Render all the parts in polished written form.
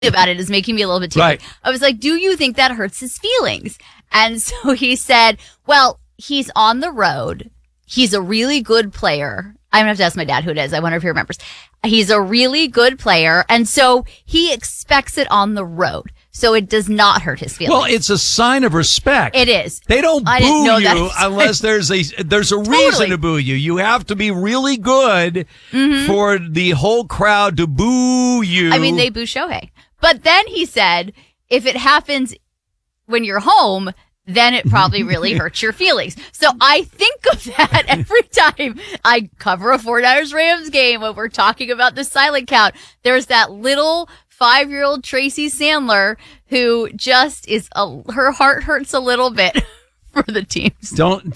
about it is making me a little bit teary. Right. I was like, do you think that hurts his feelings? And so he said, well, he's on the road. He's a really good player. I'm going to have to ask my dad who it is. I wonder if he remembers. He's a really good player. And so he expects it on the road. So it does not hurt his feelings. Well, it's a sign of respect. It is. They don't boo you that. unless there's a reason to boo you. You have to be really good for the whole crowd to boo you. I mean, they boo Shohei. But then he said, if it happens when you're home, then it probably really hurts your feelings. So I think of that every time I cover a 49ers Rams game when we're talking about the silent count. There's that little 5-year-old Tracy Sandler who just her heart hurts a little bit for the teams.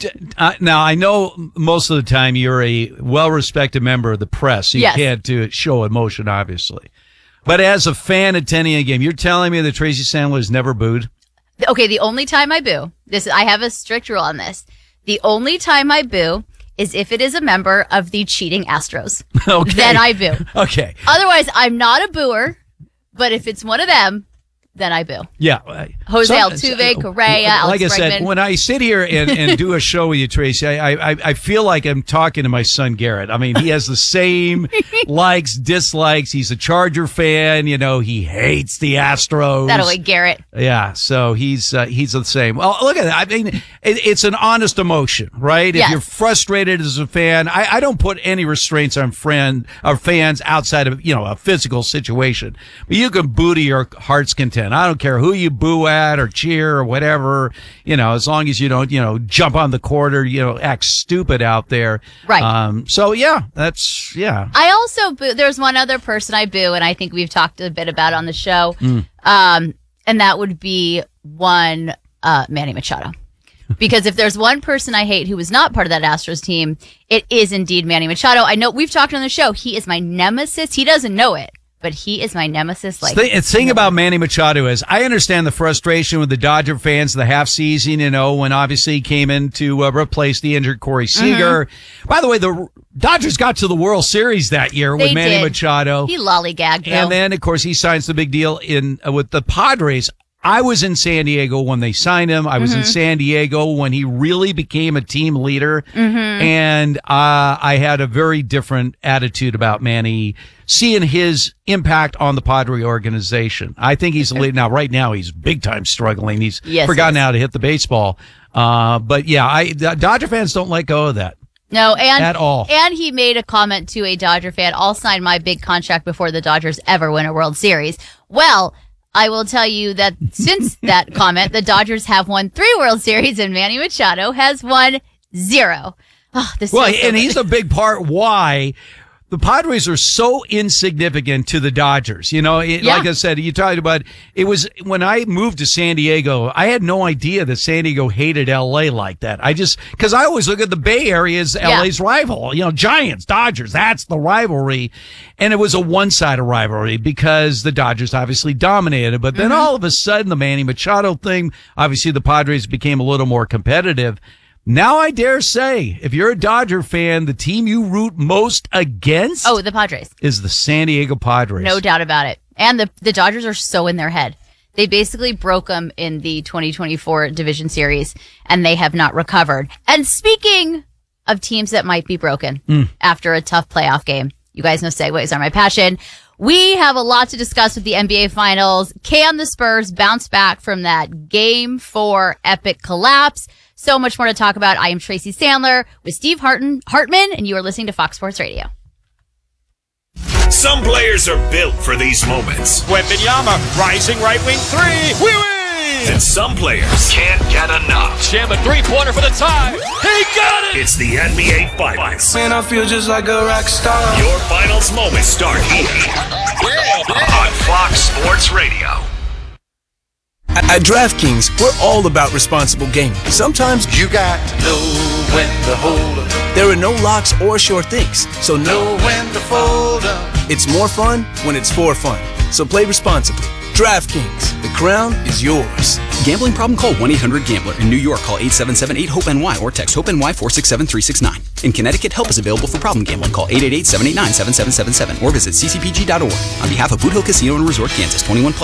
Now, I know most of the time you're a well-respected member of the press. So you can't show emotion, obviously. But as a fan attending a game, you're telling me that Tracy Sandler has never booed? Okay, the only time I boo, I have a strict rule on this. The only time I boo is if it is a member of the cheating Astros. Okay. Then I boo. Okay. Otherwise, I'm not a booer, but if it's one of them, then I boo. Yeah. Jose Altuve, Correa, Alex like I Bregman. said, when I sit here and do a show with you, Tracy, I feel like I'm talking to my son Garrett. I mean, he has the same likes, dislikes. He's a Charger fan. You know, he hates the Astros. That way, Garrett. Yeah, so he's the same. Well, look at that. I mean, it's an honest emotion, right? Yes. If you're frustrated as a fan, I don't put any restraints on fans outside of, a physical situation. But you can boo to your heart's content. I don't care who you boo at or cheer or whatever, as long as you don't, jump on the court or, act stupid out there. Right. So yeah, yeah. I also boo. There's one other person I boo, and I think we've talked a bit about on the show. And that would be one, Manny Machado. Because if there's one person I hate who is not part of that Astros team, it is indeed Manny Machado. I know we've talked on the show. He is my nemesis. He doesn't know it, but he is my nemesis. The thing about Manny Machado is I understand the frustration with the Dodger fans the half season, when obviously he came in to replace the injured Corey Seager. By the way, the Dodgers got to the World Series that year with Manny Machado. He lollygagged, though. And then, of course, he signs the big deal with the Padres. I was in San Diego when they signed him. I was in San Diego when he really became a team leader. And I had a very different attitude about Manny, seeing his impact on the Padre organization. I think he's now. Right now, he's big time struggling. He's forgotten how to hit the baseball. But yeah, Dodger fans don't let go of that. No, at all. And he made a comment to a Dodger fan, I'll sign my big contract before the Dodgers ever win a World Series. Well, I will tell you that since that comment, the Dodgers have won 3 World Series and Manny Machado has won 0. Oh, he's a big part why the Padres are so insignificant to the Dodgers. Like I said, you talked about it was when I moved to San Diego, I had no idea that San Diego hated LA like that. Because I always look at the Bay Area as LA's rival, Giants, Dodgers, that's the rivalry. And it was a one-sided rivalry because the Dodgers obviously dominated. But then all of a sudden, the Manny Machado thing, obviously the Padres became a little more competitive. Now I dare say, if you're a Dodger fan, the team you root most against the Padres is the San Diego Padres. No doubt about it. And the Dodgers are so in their head. They basically broke them in the 2024 Division Series, and they have not recovered. And speaking of teams that might be broken after a tough playoff game, you guys know segues are my passion. We have a lot to discuss with the NBA Finals. Can the Spurs bounce back from that Game 4 epic collapse? So much more to talk about. I am Tracy Sandler with Steve Hartman, and you are listening to Fox Sports Radio. Some players are built for these moments. Wembanyama, rising right wing 3. We win! And some players can't get enough. Jam a 3-pointer for the tie. He got it! It's the NBA Finals. Man, I feel just like a rock star. Your finals moments start here on Fox Sports Radio. At DraftKings, we're all about responsible gaming. Sometimes you got to know when to hold up. There are no locks or sure things, so know when to fold up. It's more fun when it's for fun. So play responsibly. DraftKings, the crown is yours. Gambling problem? Call 1-800-GAMBLER. In New York, call 877-8-HOPE-NY or text HOPE-NY 467-369. In Connecticut, help is available for problem gambling. Call 888-789-7777 or visit ccpg.org. On behalf of Boot Hill Casino and Resort, Kansas, 21 plus.